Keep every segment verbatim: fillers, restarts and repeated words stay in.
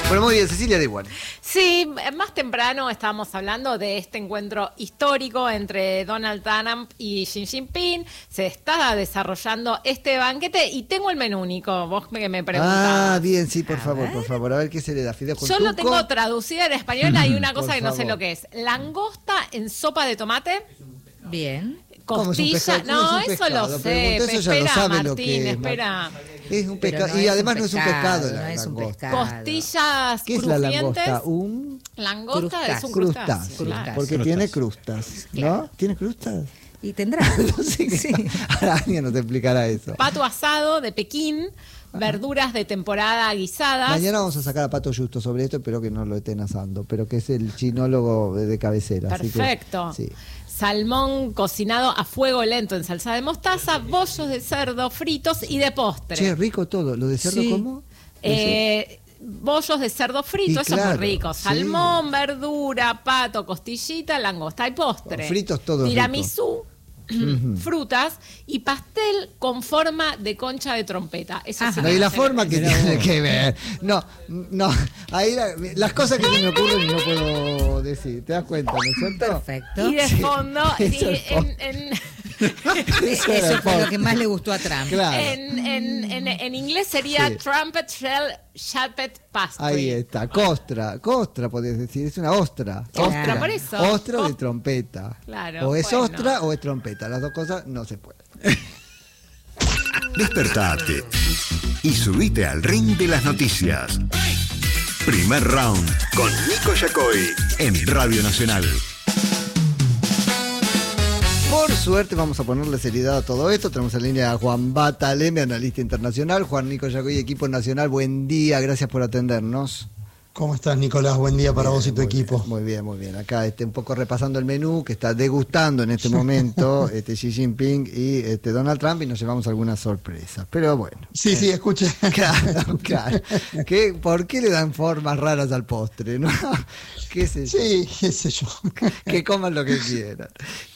Bueno, muy bien, Cecilia, da igual. Sí, más temprano estábamos hablando de este encuentro histórico entre Donald Trump y Xi Jinping. Se está desarrollando este banquete y tengo el menú, Nico, vos que me preguntabas. Ah, bien, sí, por A favor, ver. por favor. A ver qué se le da. Fideos con Yo lo tuco. tengo traducido en español, hay una cosa Por que no sé favor. lo que es. Langosta en sopa de tomate. Bien. ¿Cómo es un Costilla, pescado? no, ¿Cómo es un eso pescado? lo sé. Pregunté, eso ya lo espera, sabe lo Martín, que es, espera. Es un Pero pescado. no y es además un no es un pescado, pescado. no la es un langosta. pescado. Costillas ¿Qué es la crujientes. langosta? Un Langosta es un crustáceo. crustáceo. Crustáceo. Porque Crustas. tiene crustas, ¿no? Claro. ¿Tiene crustas? Y tendrá. No sé qué. Sí. Ahora alguien nos explicará eso. Pato asado de Pekín, verduras de temporada guisadas. Mañana vamos a sacar a Pato Justo sobre esto, espero que no lo estén asando, pero que es el chinólogo de, de cabecera. así que, Perfecto. sí. Salmón cocinado a fuego lento en salsa de mostaza, bollos de cerdo fritos y de postre. Che, rico todo. ¿Lo de cerdo Sí. cómo? Eh, bollos de cerdo frito, Y eso es claro, muy rico. sí. Salmón, verdura, pato, costillita, langosta y postre. Fritos todo es Tiramisú, frutas y pastel con forma de concha de trompeta. Eso sí Ajá. No, me y la hace forma lo que Mirá tiene vos. que ver. No, no. Ahí la- las cosas que se me ocurren y no puedo decir. ¿Te das cuenta, no es cierto? Perfecto. Y de fondo, eso y es fondo. en, en, Eso era Eso el fue lo fondo. que más le gustó a Trump. Claro. en, en, en, en inglés sería Sí. trumpet shell shaped pastry. Ahí está. Costra. Costra, podés decir. Es una ostra. Claro. Ostra. Por eso. Ostra de Cos- trompeta. Claro, O es bueno. ostra o es trompeta. Las dos cosas no se pueden. Despertate y subite al ring de las noticias. Primer round con Nico Yacoy en Radio Nacional. Por suerte vamos a ponerle seriedad a todo esto. Tenemos en línea a Juan Bataleme, analista internacional. Juan Nico Yacoy, equipo nacional. Buen día, gracias por atendernos. ¿Cómo estás, Nicolás? Buen día para Bien, vos y tu muy equipo. bien, muy bien, muy bien. Acá este, un poco repasando el menú que está degustando en este momento este, Xi Jinping y este, Donald Trump, y nos llevamos algunas sorpresas. Pero bueno. Sí, sí, escuché. Claro, claro. ¿Qué, ¿Por qué le dan formas raras al postre? ¿No? ¿Qué sé yo? Sí, qué sé yo. Que coman lo que quieran.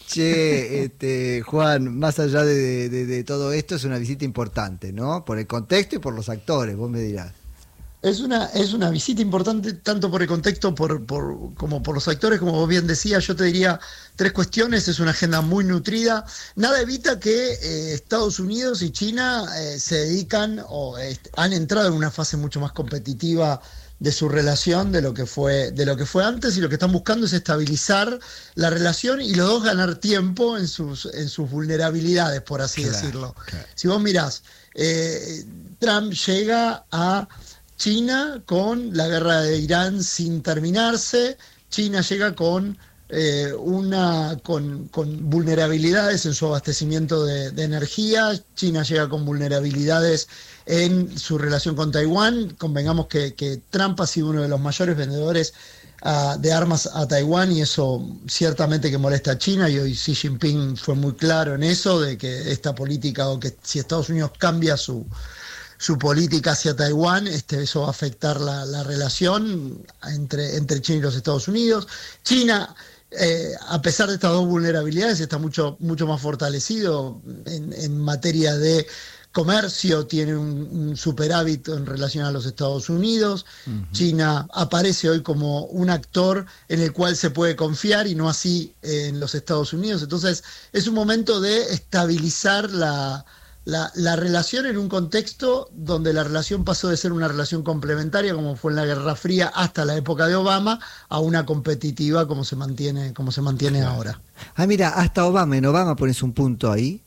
Che, este, Juan, más allá de, de, de todo esto, es una visita importante, ¿no? Por el contexto y por los actores, vos me dirás. Es una, es una visita importante tanto por el contexto por, por, como por los actores, como vos bien decías. Yo te diría tres cuestiones, es una agenda muy nutrida. Nada evita que eh, Estados Unidos y China eh, se dedican o eh, han entrado en una fase mucho más competitiva de su relación de lo que fue de lo que fue antes, y lo que están buscando es estabilizar la relación y los dos ganar tiempo en sus en sus vulnerabilidades, por así Claro, decirlo. claro. Si vos mirás, eh, Trump llega a China con la guerra de Irán sin terminarse, China llega con eh, una con, con vulnerabilidades en su abastecimiento de, de energía, China llega con vulnerabilidades en su relación con Taiwán. Convengamos que, que Trump ha sido uno de los mayores vendedores uh, de armas a Taiwán, y eso ciertamente que molesta a China, y hoy Xi Jinping fue muy claro en eso, de que esta política, o que si Estados Unidos cambia su su política hacia Taiwán, este, eso va a afectar la, la relación entre, entre China y los Estados Unidos. China, eh, a pesar de estas dos vulnerabilidades, está mucho, mucho más fortalecido en, en materia de comercio, tiene un, un superávit en relación a los Estados Unidos. Uh-huh. China aparece hoy como un actor en el cual se puede confiar, y no así eh, en los Estados Unidos. Entonces es un momento de estabilizar la La, la relación en un contexto donde la relación pasó de ser una relación complementaria, como fue en la Guerra Fría hasta la época de Obama, a una competitiva como se mantiene, como se mantiene Claro. ahora. Ah, mira, hasta Obama, en Obama pones un punto ahí.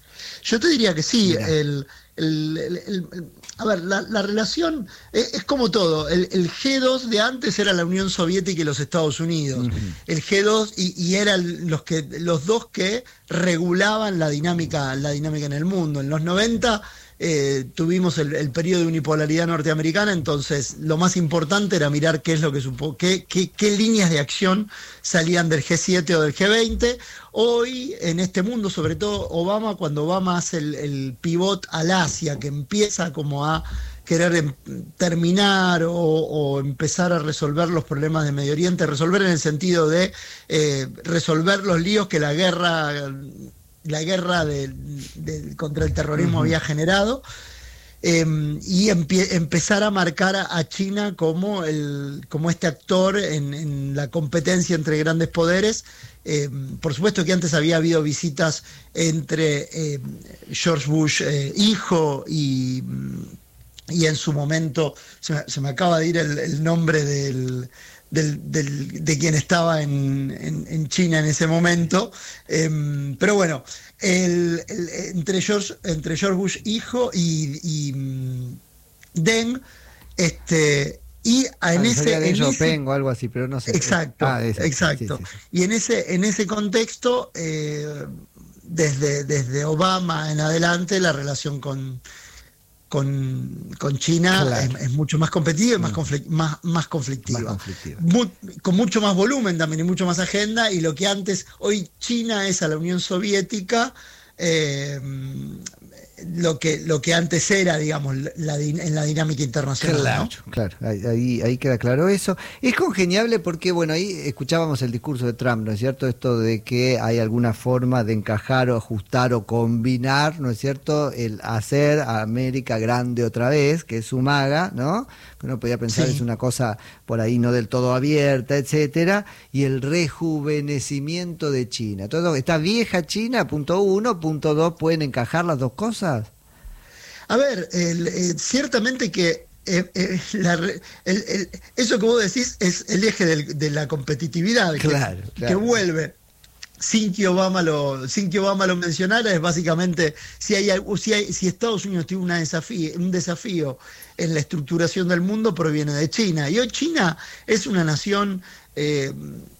Yo te diría que sí. Mira. El, el, el, el, el, a ver, la, la relación es, es como todo. El, el G dos de antes era la Unión Soviética y los Estados Unidos. Uh-huh. El G dos y, y eran los que los dos que regulaban la dinámica, la dinámica en el mundo. En los noventa eh, tuvimos el, el periodo de unipolaridad norteamericana, entonces lo más importante era mirar qué es lo que supo, qué, qué, qué líneas de acción salían del G siete o del G veinte. Hoy, en este mundo, sobre todo Obama, cuando Obama hace el, el pivot al Asia, que empieza como a querer em, terminar o, o empezar a resolver los problemas de Medio Oriente, resolver en el sentido de eh, resolver los líos que la guerra, la guerra de, de, contra el terrorismo uh-huh. había generado. eh, y empie- empezar a marcar a, a China como, el, como este actor en, en la competencia entre grandes poderes. Eh, por supuesto que antes había habido visitas entre eh, George Bush eh, hijo y, y en su momento, se me, se me acaba de ir el, el nombre del... Del, del, de quien estaba en, en, en China en ese momento, eh, pero bueno, el, el, entre, George, entre George Bush hijo y, y um, Deng, este, y a, en ah, ese, de en ese Chopin o algo así, pero no sé. exacto, Ah, ese, exacto, sí, sí, sí. y en ese, en ese contexto, eh, desde, desde Obama en adelante, la relación con Con, con China claro. es, es mucho más competitiva y más, conflic- más, más conflictiva. Más conflictiva. Mu- con mucho más volumen también y mucho más agenda, y lo que antes, hoy China es a la Unión Soviética, eh, lo que, lo que antes era, digamos, la, en la dinámica internacional. Claro, ¿no? claro, ahí, ahí queda claro eso. Es congeniable porque, bueno, ahí escuchábamos el discurso de Trump, ¿no es cierto? Esto de que hay alguna forma de encajar o ajustar o combinar, ¿no es cierto? El hacer a América grande otra vez, que es su maga, ¿no? Que uno podía pensar Sí. es una cosa por ahí no del todo abierta, etcétera, y el rejuvenecimiento de China. Todo esta vieja China, punto uno, punto dos, ¿pueden encajar las dos cosas? A ver, el, eh, ciertamente que eh, eh, la, el, el, eso que vos decís es el eje del, de la competitividad, Claro, que, claro. que vuelve. Sin que Obama lo, sin que Obama lo mencionara, es básicamente si hay, algo- si hay, si Estados Unidos tiene una desafío, un desafío en la estructuración del mundo, proviene de China. Y hoy China es una nación eh,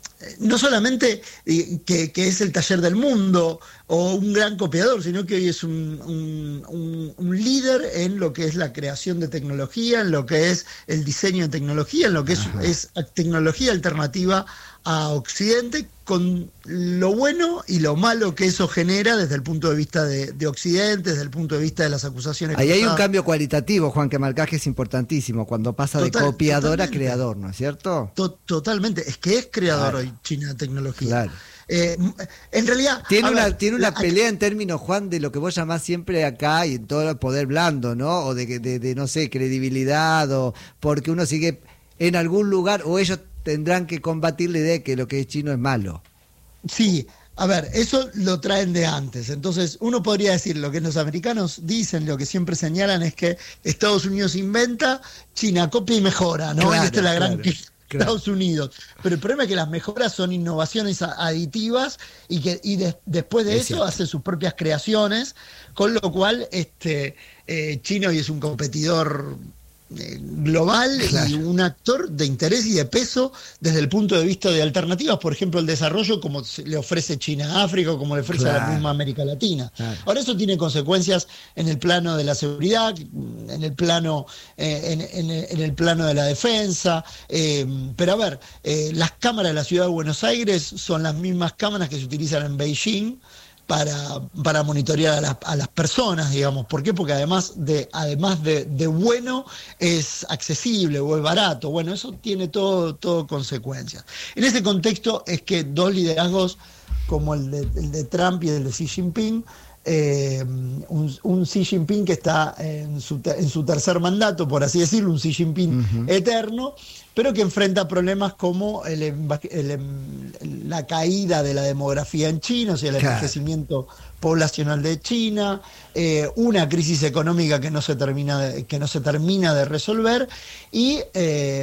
no solamente eh, que, que es el taller del mundo o un gran copiador, sino que hoy es un, un, un, un líder en lo que es la creación de tecnología, en lo que es el diseño de tecnología, en lo que es, es tecnología alternativa a Occidente, con lo bueno y lo malo que eso genera desde el punto de vista de, de Occidente, desde el punto de vista de las acusaciones. Ahí hay un cruzadas. cambio cualitativo, Juan, que marcás que es importantísimo, cuando pasa Total, de copiador totalmente. a creador, ¿no es cierto? To- Totalmente, es que es creador Claro. hoy China de tecnología. Claro. Eh, en realidad... Tiene a una, ver, tiene una la- pelea en términos, Juan, de lo que vos llamás siempre acá y en todo el poder blando, ¿no? O de, de, de, no sé, credibilidad, o porque uno sigue en algún lugar, o ellos tendrán que combatir la idea de que lo que es chino es malo. Sí, a ver, eso lo traen de antes. Entonces, uno podría decir, lo que los americanos dicen, lo que siempre señalan es que Estados Unidos inventa, China copia y mejora, ¿no? Claro, y esta es la gran claro, que claro. Estados Unidos. Pero el problema es que las mejoras son innovaciones a- aditivas y que y de- después de Es eso cierto. hace sus propias creaciones, con lo cual este eh, China hoy es un competidor eh, global Claro. y un actor de interés y de peso desde el punto de vista de alternativas, por ejemplo, el desarrollo como se le ofrece China a África o como le ofrece a Claro. la misma América Latina. Claro. Ahora eso tiene consecuencias en el plano de la seguridad, en el plano, eh, en, en- en el plano de la defensa, eh, pero a ver, eh, las cámaras de la ciudad de Buenos Aires son las mismas cámaras que se utilizan en Beijing para, para monitorear a las, a las personas, digamos. ¿Por qué? Porque además de, además de, de bueno, es accesible o es barato. Bueno, eso tiene todo, todo consecuencias. En ese contexto es que dos liderazgos como el de, el de Trump y el de Xi Jinping, eh, un, un Xi Jinping que está en su, te- en su tercer mandato, por así decirlo, un Xi Jinping eterno, pero que enfrenta problemas como el enva- el em- la caída de la demografía en China, o sea, el Claro. envejecimiento poblacional de China, eh, una crisis económica que no se termina de, que no se termina de resolver y, eh,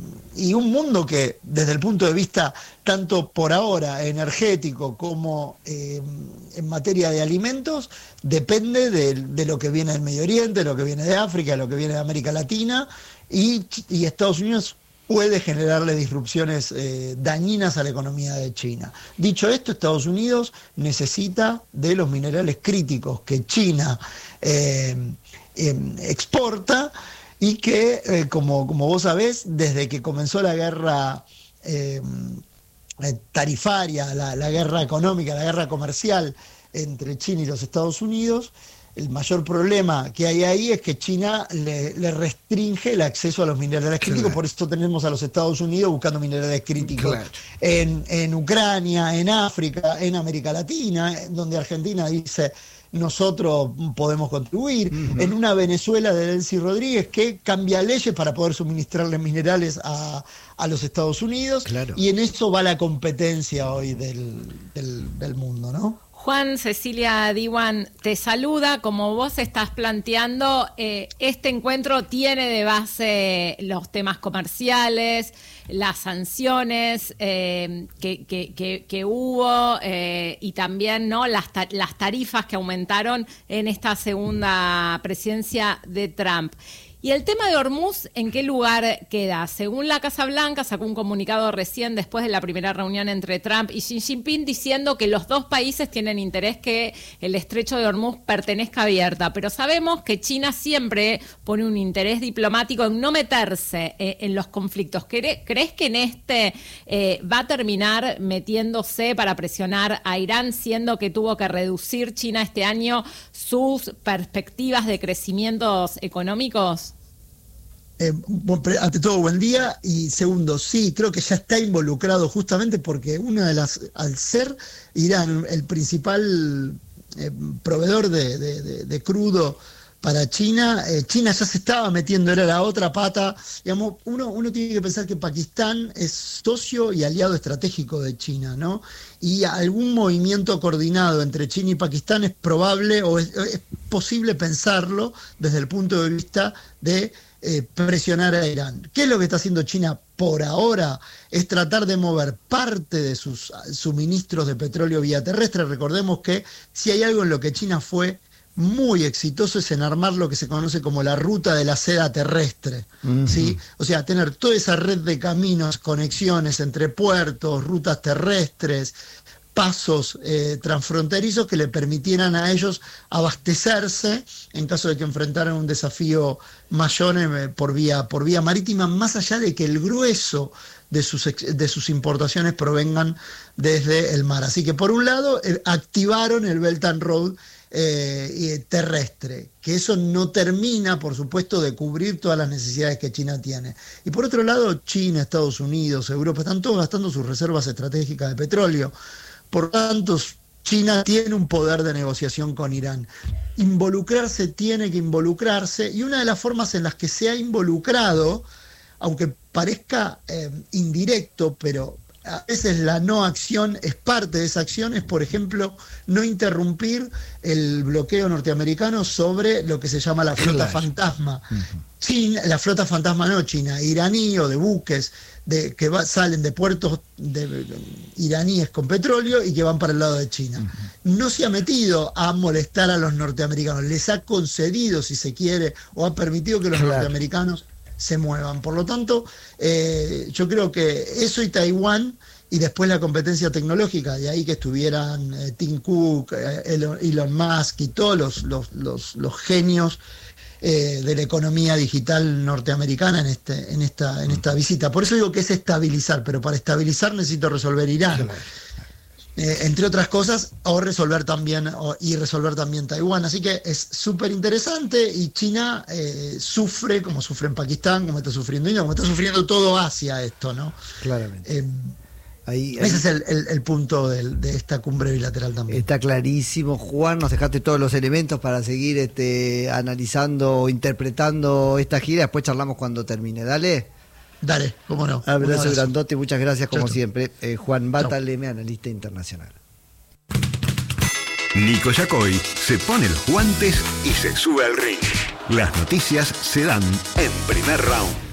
y un mundo que desde el punto de vista tanto por ahora energético como eh, en materia de alimentos depende de, de lo que viene del Medio Oriente, de lo que viene de África, de lo que viene de América Latina y, y Estados Unidos puede generarle disrupciones eh, dañinas a la economía de China. Dicho esto, Estados Unidos necesita de los minerales críticos que China eh, eh, exporta y que, eh, como, como vos sabés, desde que comenzó la guerra eh, eh, tarifaria, la, la guerra económica, la guerra comercial entre China y los Estados Unidos, el mayor problema que hay ahí es que China le, le restringe el acceso a los minerales críticos, Claro. por eso tenemos a los Estados Unidos buscando minerales críticos Claro. en, en Ucrania, en África, en América Latina, donde Argentina dice, nosotros podemos contribuir, Uh-huh. en una Venezuela de Delcy Rodríguez que cambia leyes para poder suministrarle minerales a, a los Estados Unidos, Claro. y en eso va la competencia hoy del, del, del mundo, ¿no? Juan, Cecilia Diwan te saluda. Como vos estás planteando, eh, este encuentro tiene de base los temas comerciales, las sanciones eh, que, que, que, que hubo eh, y también, ¿no?, las, ta- las tarifas que aumentaron en esta segunda presidencia de Trump. Y el tema de Hormuz, ¿en qué lugar queda? Según la Casa Blanca, sacó un comunicado recién después de la primera reunión entre Trump y Xi Jinping diciendo que los dos países tienen interés que el estrecho de Hormuz pertenezca abierta. Pero sabemos que China siempre pone un interés diplomático en no meterse eh, en los conflictos. ¿Cre- ¿Crees que en este eh, va a terminar metiéndose para presionar a Irán, siendo que tuvo que reducir China este año sus perspectivas de crecimientos económicos? Eh, bu- pre- ante todo, buen día. Y segundo, sí, creo que ya está involucrado justamente porque una de las, al ser Irán el principal eh, proveedor de, de- de- de crudo para China, eh, China ya se estaba metiendo, era la otra pata. Digamos, uno, uno tiene que pensar que Pakistán es socio y aliado estratégico de China, ¿no? Y algún movimiento coordinado entre China y Pakistán es probable o es, es posible pensarlo desde el punto de vista de eh, presionar a Irán. ¿Qué es lo que está haciendo China por ahora? Es tratar de mover parte de sus suministros de petróleo vía terrestre. Recordemos que si hay algo en lo que China fue muy exitoso es en armar lo que se conoce como la ruta de la seda terrestre, Uh-huh. ¿sí? O sea, tener toda esa red de caminos, conexiones entre puertos, rutas terrestres, pasos eh, transfronterizos que le permitieran a ellos abastecerse en caso de que enfrentaran un desafío mayor eh, por vía, por vía marítima, más allá de que el grueso de sus, ex- de sus importaciones provengan desde el mar. Así que por un lado eh, activaron el Belt and Road eh, y terrestre, que eso no termina, por supuesto, de cubrir todas las necesidades que China tiene. Y por otro lado, China, Estados Unidos, Europa, están todos gastando sus reservas estratégicas de petróleo. Por lo tanto, China tiene un poder de negociación con Irán. Involucrarse tiene que involucrarse, y una de las formas en las que se ha involucrado, aunque parezca eh, indirecto, pero a veces la no acción es parte de esa acción, es, por ejemplo, no interrumpir el bloqueo norteamericano sobre lo que se llama la flota Claro. fantasma. China, la flota fantasma no china, iraní, o de buques de, que va, salen de puertos de, de, iraníes con petróleo y que van para el lado de China. Uh-huh. No se ha metido a molestar a los norteamericanos, les ha concedido, si se quiere, o ha permitido que los claro. norteamericanos se muevan. Por lo tanto, eh, yo creo que eso y Taiwán, y después la competencia tecnológica, de ahí que estuvieran eh, Tim Cook, eh, Elon, Elon Musk y todos los, los, los, los genios eh, de la economía digital norteamericana en, este, en, esta, en esta visita. Por eso digo que es estabilizar, pero para estabilizar necesito resolver Irán. Eh, entre otras cosas, o resolver también, o, y resolver también Taiwán. Así que es súper interesante, y China eh, sufre, como sufre en Pakistán, como está sufriendo India, como está sufriendo todo Asia esto, ¿no? Claramente. Eh, Ahí, ahí. Ese es el, el, el punto del, de esta cumbre bilateral también. Está clarísimo, Juan, nos dejaste todos los elementos para seguir este, analizando, interpretando esta gira. Después charlamos cuando termine. Dale. Dale, cómo no. Abrazo grandote, muchas gracias como Chau. siempre. Eh, Juan Bataleme, analista internacional. Nico Yacoy se pone los guantes y se sube al ring. Las noticias se dan en Primer Round.